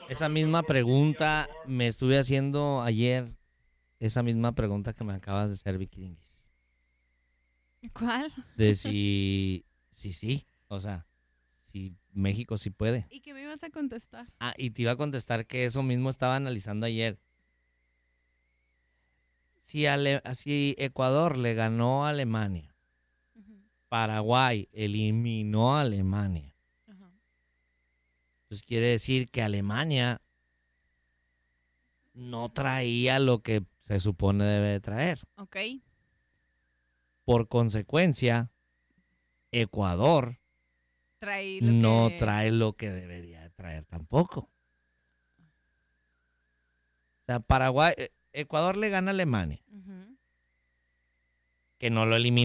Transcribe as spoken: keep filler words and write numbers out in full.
Esa misma pregunta me estuve haciendo ayer. Esa misma pregunta que me acabas de hacer, Vicky Dinguis. ¿Cuál? De si, si sí, o sea, si México sí puede. ¿Y qué me ibas a contestar? Ah, y te iba a contestar que eso mismo estaba analizando ayer. Si, Ale- si Ecuador le ganó a Alemania, Ujú, Paraguay eliminó a Alemania, ajá. pues quiere decir que Alemania no traía lo que se supone debe de traer. Ok. Por consecuencia, Ecuador Traí lo no que... trae lo que debería de traer tampoco. O sea, Paraguay, eh, Ecuador le gana a Alemania, Ujú. que no lo eliminó.